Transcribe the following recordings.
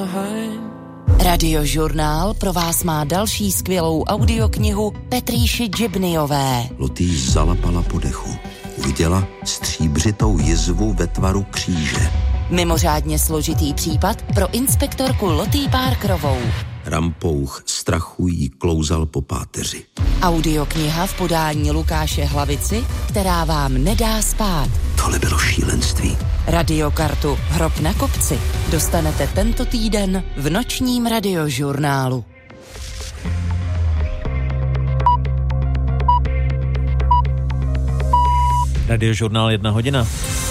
Radiožurnál pro vás má další skvělou audioknihu Petrýši Džibnyové. Lotý zalapala po dechu. Uviděla stříbřitou jizvu ve tvaru kříže. Mimořádně složitý případ pro inspektorku Lotý Parkerovou. Rampouch strachu jí klouzal po páteři. Audiokniha v podání Lukáše Hlavici, která vám nedá spát. Tohle bylo šílenství. Radiokartu Hrob na kopci dostanete tento týden v nočním radiožurnálu. Radiožurnál 1 hodina.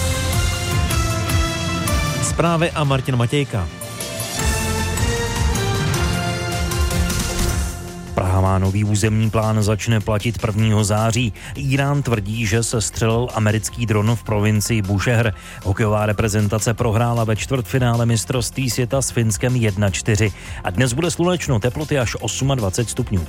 Zprávy a Martin Matějka. Praha má nový územní plán, začne platit 1. září. Írán tvrdí, že se střelil americký dron v provincii Búšehr. Hokejová reprezentace prohrála ve čtvrtfinále mistrovství světa s Finskem 1-4. A dnes bude slunečno, teploty až 28 stupňů.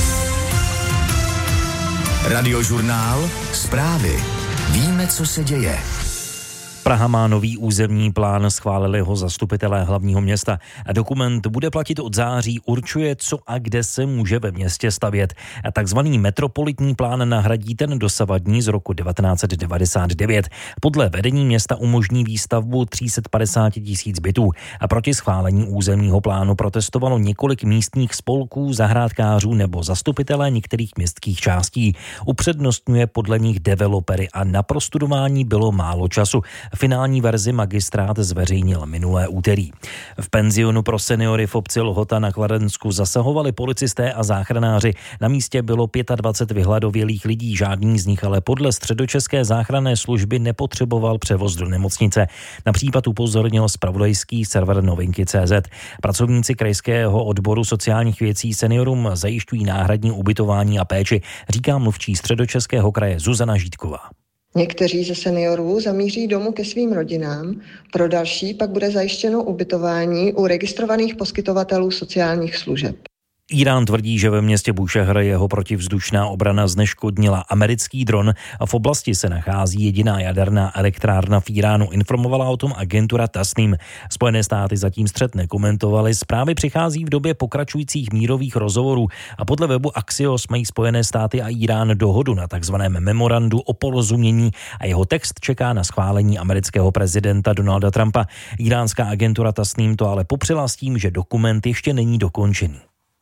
Radiožurnál, zprávy. Víme, co se děje. Praha má nový územní plán, schválili ho zastupitelé hlavního města. A dokument bude platit od září, určuje, co a kde se může ve městě stavět. A takzvaný metropolitní plán nahradí ten dosavadní z roku 1999. Podle vedení města umožní výstavbu 350 000 bytů. A proti schválení územního plánu protestovalo několik místních spolků, zahrádkářů nebo zastupitelé některých městských částí. Upřednostňuje podle nich developery a na prostudování bylo málo času. Finální verzi magistrát zveřejnil minulé úterý. V penzionu pro seniory v obci Lhota na Kladensku zasahovali policisté a záchranáři. Na místě bylo 25 vyhladovělých lidí, žádný z nich ale podle středočeské záchranné služby nepotřeboval převoz do nemocnice. Na případ upozornil zpravodajský server Novinky.cz. Pracovníci krajského odboru sociálních věcí seniorům zajišťují náhradní ubytování a péči, říká mluvčí Středočeského kraje Zuzana Žítková. Někteří ze seniorů zamíří domů ke svým rodinám, pro další pak bude zajištěno ubytování u registrovaných poskytovatelů sociálních služeb. Írán tvrdí, že ve městě Búšehr jeho protivzdušná obrana zneškodnila americký dron a v oblasti se nachází jediná jaderná elektrárna v Íránu. Informovala o tom agentura Tasnim. Spojené státy zatím střet nekomentovaly. Zprávy přichází v době pokračujících mírových rozhovorů a podle webu Axios mají Spojené státy a Írán dohodu na takzvaném memorandu o porozumění a jeho text čeká na schválení amerického prezidenta Donalda Trumpa. Íránská agentura Tasnim to ale popřela s tím, že dokument ještě není dokončený.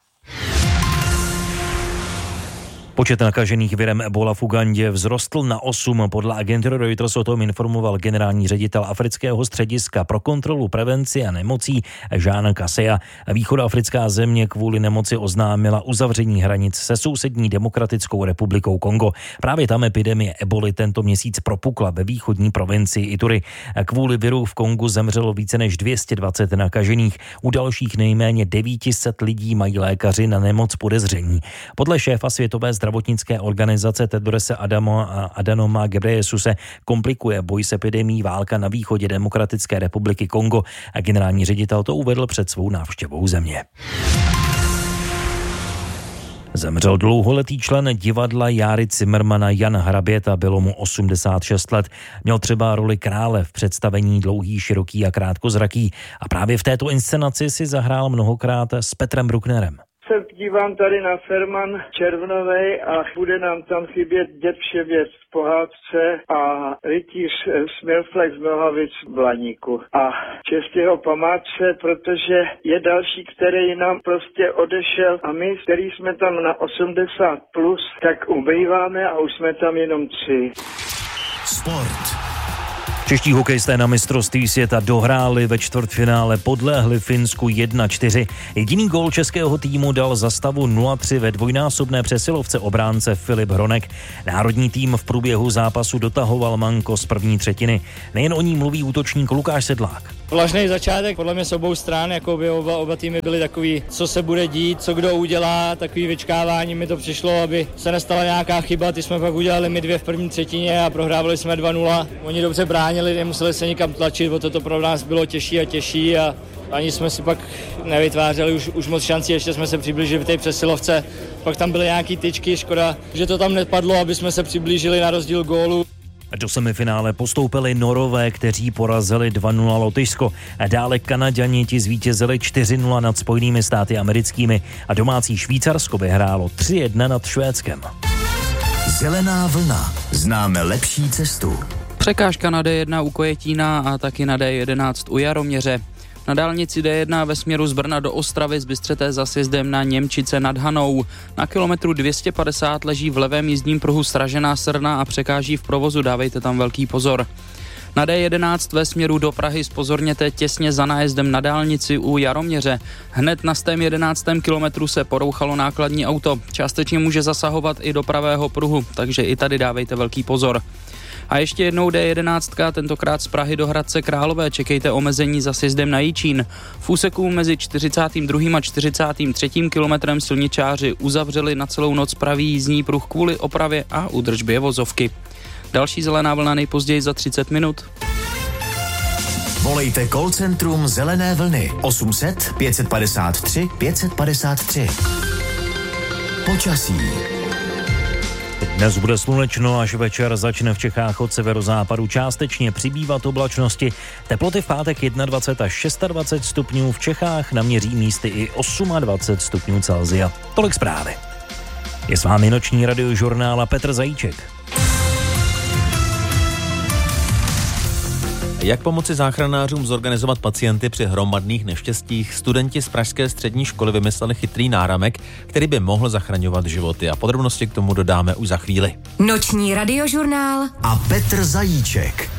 Počet nakažených virem Ebola v Ugandě vzrostl na 8. Podle agentury Reuters o tom informoval generální ředitel Afrického střediska pro kontrolu, prevenci a nemocí Jean Kaseya. Východoafrická země kvůli nemoci oznámila uzavření hranic se sousední Demokratickou republikou Kongo. Právě tam epidemie Eboly tento měsíc propukla ve východní provincii Ituri. Kvůli viru v Kongu zemřelo více než 220 nakažených. U dalších nejméně 900 lidí mají lékaři na nemoc podezření. Podle šéfa Světové zdravotnické organizace Tedrose Adhanoma Ghebreyesusese komplikuje boj s epidemií válka na východě Demokratické republiky Kongo a generální ředitel to uvedl před svou návštěvou země. Zemřel dlouholetý člen divadla Járy Cimrmana Jan Hraběta, bylo mu 86 let. Měl třeba roli krále v představení Dlouhý, široký a krátkozraký a právě v této inscenaci si zahrál mnohokrát s Petrem Brucknerem. Se dívám tady na Ferman Červnovej a bude nám tam chybět Děd Vševěc v pohádce a rytíř Smirflex z Nohavic v Blaníku. A čest jeho památce, protože je další, který nám prostě odešel a my, který jsme tam na 80 plus, tak ubýváme a už jsme tam jenom 3. Sport. Čeští hokejisté na mistrovství světa dohráli ve čtvrtfinále, podlehli Finsku 1-4. Jediný gól českého týmu dal za stavu 0-3 ve dvojnásobné přesilovce obránce Filip Hronek. Národní tým v průběhu zápasu dotahoval manko z první třetiny. Nejen o ní mluví útočník Lukáš Sedlák. Vlažný začátek, podle mě s obou stran, jako by oba týmy byly takový, co se bude dít, co kdo udělá, takový vyčkávání mi to přišlo, aby se nestala nějaká chyba, ty jsme pak udělali my 2 v první třetině a prohrávali jsme 2-0. Oni dobře bránili, nemuseli se nikam tlačit, o to pro nás bylo těžší a těžší a ani jsme si pak nevytvářeli už moc šancí, ještě jsme se přiblížili v té přesilovce, pak tam byly nějaký tyčky, škoda, že to tam nepadlo, aby jsme se přiblížili na rozdíl gólu. Do semifinále postoupili Norové, kteří porazili 2-0 Lotyšsko. Dále Kanaďani ti zvítězili 4-0 nad Spojenými státy americkými a domácí Švýcarsko vyhrálo 3-1 nad Švédskem. Zelená vlna. Známe lepší cestu. Překážka na D1 u Kojetína a taky na D11 u Jaroměře. Na dálnici D1 ve směru z Brna do Ostravy zbystřete za sjezdem na Němčice nad Hanou. Na kilometru 250 leží v levém jízdním pruhu sražená srna a překáží v provozu, dávejte tam velký pozor. Na D11 ve směru do Prahy zpozorněte těsně za nájezdem na dálnici u Jaroměře. Hned na 111. kilometru se porouchalo nákladní auto. Částečně může zasahovat i do pravého pruhu, takže i tady dávejte velký pozor. A ještě jednou D11, tentokrát z Prahy do Hradce Králové, čekejte omezení za sjezdem na Jičín. V úseku mezi 42. a 43. kilometrem silničáři uzavřeli na celou noc pravý jízdní pruh kvůli opravě a údržbě vozovky. Další zelená vlna nejpozději za 30 minut. Volejte call centrum Zelené vlny 800 553 553. Počasí. Dnes bude slunečno, až večer začne v Čechách od severozápadu částečně přibývat oblačnosti. Teploty v pátek 21 až 26 stupňů, v Čechách naměří místy i 28 stupňů Celsia. Tolik zprávy. Je s vámi noční radiožurnál a Petr Zajíček. Jak pomoci záchranářům zorganizovat pacienty při hromadných neštěstích? Studenti z pražské střední školy vymysleli chytrý náramek, který by mohl zachraňovat životy. A podrobnosti k tomu dodáme už za chvíli. Noční radiožurnál a Petr Zajíček.